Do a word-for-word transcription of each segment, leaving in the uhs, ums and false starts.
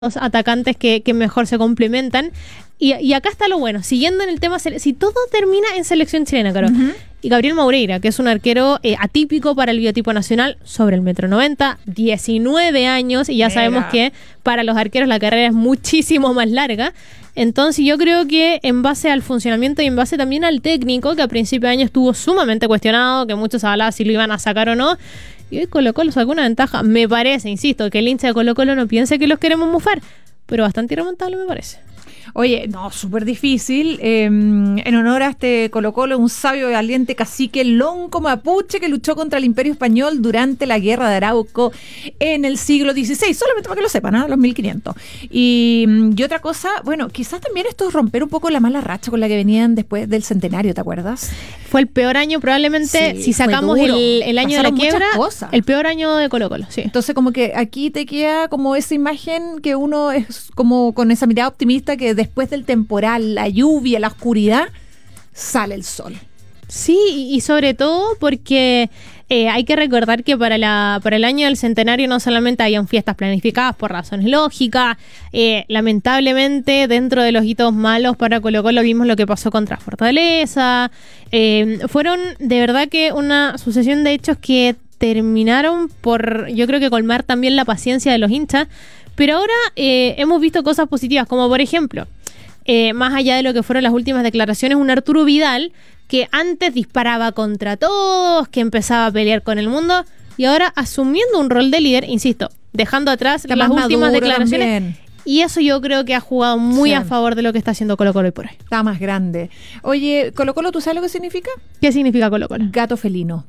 atacantes que, que mejor se complementan. Y, y acá está lo bueno, siguiendo en el tema, si todo termina en selección chilena, Caro. Uh-huh. Y Gabriel Moureira, que es un arquero eh, atípico para el biotipo nacional, sobre el metro noventa, diecinueve años, y ya Mira. sabemos que para los arqueros la carrera es muchísimo más larga. Entonces yo creo que en base al funcionamiento y en base también al técnico, que a principio de año estuvo sumamente cuestionado, que muchos hablaban si lo iban a sacar o no, y hoy Colo Colo sacó una ventaja, me parece, insisto, que el hincha de Colo Colo no piense que los queremos mufar, pero bastante irremontable me parece. Oye, no, súper difícil. Eh, en honor a este Colo Colo, un sabio y valiente cacique lonco mapuche que luchó contra el Imperio Español durante la Guerra de Arauco en el siglo dieciséis, solamente para que lo sepan, ¿eh? Los mil quinientos. Y, y otra cosa, bueno, quizás también esto es romper un poco la mala racha con la que venían después del centenario, ¿te acuerdas? Fue el peor año probablemente, sí, si sacamos el, el año Pasaron de la quiebra, el peor año de Colo Colo, sí. Entonces como que aquí te queda como esa imagen que uno es como con esa mirada optimista que después del temporal, la lluvia, la oscuridad, sale el sol. Sí, y sobre todo porque eh, hay que recordar que para la para el año del centenario no solamente habían fiestas planificadas por razones lógicas, eh, lamentablemente dentro de los hitos malos para Colo Colo vimos lo que pasó contra Fortaleza, eh, fueron de verdad que una sucesión de hechos que terminaron por, yo creo que colmar también la paciencia de los hinchas, pero ahora eh, hemos visto cosas positivas, como por ejemplo, Eh, más allá de lo que fueron las últimas declaraciones, un Arturo Vidal que antes disparaba contra todos, que empezaba a pelear con el mundo y ahora asumiendo un rol de líder, insisto, dejando atrás está las últimas declaraciones también. Y eso yo creo que ha jugado muy sí. a favor de lo que está haciendo Colo Colo hoy por hoy. Está más grande. Oye, Colo Colo, ¿tú sabes lo que significa? ¿Qué significa Colo Colo? Gato felino.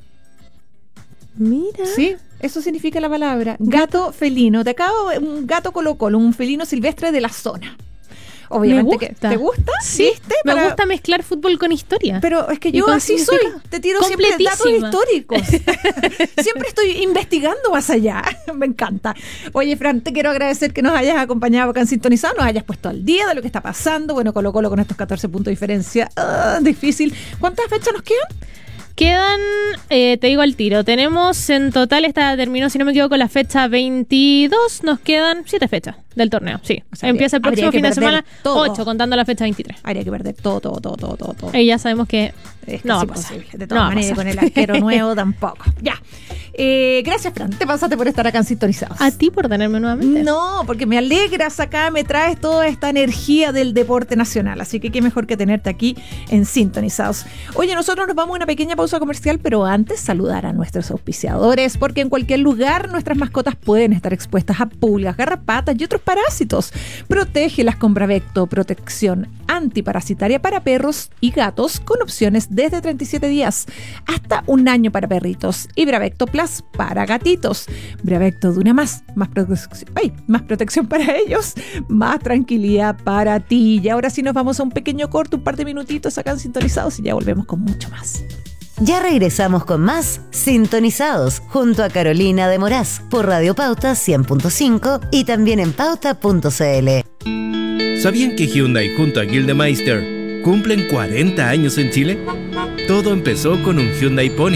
Mira. Sí, eso significa la palabra. Gato felino. Te acabo un gato Colo Colo, un felino silvestre de la zona. Obviamente que te gusta, sí, ¿viste? Me Para... gusta mezclar fútbol con historia. Pero es que yo así soy, te tiro siempre datos históricos. Siempre estoy investigando más allá. Me encanta. Oye, Fran, te quiero agradecer que nos hayas acompañado acá en Sintonizado, nos hayas puesto al día de lo que está pasando. Bueno, Colo Colo con estos catorce puntos de diferencia. Uh, difícil. ¿Cuántas fechas nos quedan? Quedan, eh, te digo al tiro, tenemos en total, esta terminó, si no me equivoco, la fecha veintidós, nos quedan siete fechas del torneo, sí. O sea, empieza el próximo fin de semana, ocho, contando la fecha veintitrés. Habría que perder todo, todo, todo, todo, todo. todo. Y ya sabemos que es no va a pasar. De no todas maneras, con el arquero nuevo tampoco. Ya. Eh, gracias, Fran. Te pasaste por estar acá en Sintonizados. A ti por tenerme nuevamente. No, porque me alegras acá, me traes toda esta energía del deporte nacional. Así que qué mejor que tenerte aquí en Sintonizados. Oye, nosotros nos vamos a una pequeña pausa comercial, pero antes saludar a nuestros auspiciadores, porque en cualquier lugar nuestras mascotas pueden estar expuestas a pulgas, garrapatas y otros parásitos. Protégelas con Bravecto, protección antiparasitaria para perros y gatos con opciones desde treinta y siete días hasta un año para perritos y Bravecto Plus para gatitos. Bravecto dura más, más protección, ay, más protección para ellos, más tranquilidad para ti. Y ahora sí nos vamos a un pequeño corto, un par de minutitos acá en Sintonizados y ya volvemos con mucho más. Ya regresamos con más Sintonizados junto a Carolina de Moraz por Radio Pauta cien punto cinco y también en pauta punto c l. ¿Sabían que Hyundai junto a Gildemeister cumplen cuarenta años en Chile? Todo empezó con un Hyundai Pony.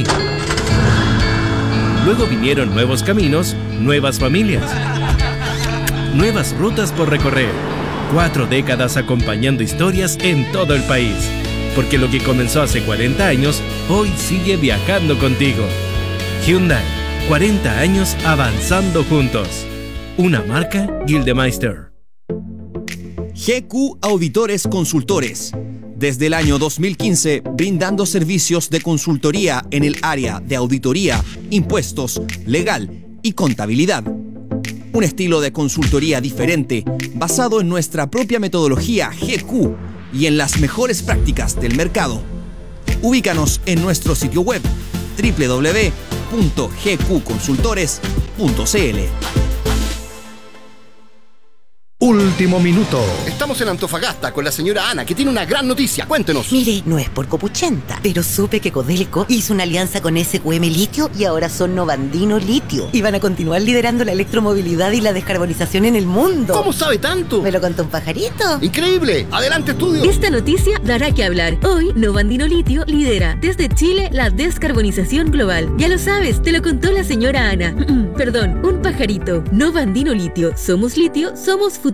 Luego vinieron nuevos caminos, nuevas familias, nuevas rutas por recorrer. Cuatro décadas acompañando historias en todo el país. Porque lo que comenzó hace cuarenta años, hoy sigue viajando contigo. Hyundai, cuarenta años avanzando juntos. Una marca Gildemeister. G Q Auditores Consultores. Desde el año dos mil quince, brindando servicios de consultoría en el área de auditoría, impuestos, legal y contabilidad. Un estilo de consultoría diferente, basado en nuestra propia metodología G Q y en las mejores prácticas del mercado. Ubícanos en nuestro sitio web doble u doble u doble u punto g q consultores punto c l. Último minuto. Estamos en Antofagasta con la señora Ana, que tiene una gran noticia. Cuéntenos. Mire, no es por copuchenta, pero supe que Codelco hizo una alianza con S Q M Litio y ahora son Novandino Litio. Y van a continuar liderando la electromovilidad y la descarbonización en el mundo. ¿Cómo sabe tanto? ¿Me lo contó un pajarito? ¡Increíble! ¡Adelante, estudio! Esta noticia dará que hablar. Hoy, Novandino Litio lidera desde Chile la descarbonización global. Ya lo sabes, te lo contó la señora Ana. Perdón, un pajarito. Novandino Litio. Somos litio, somos futuro.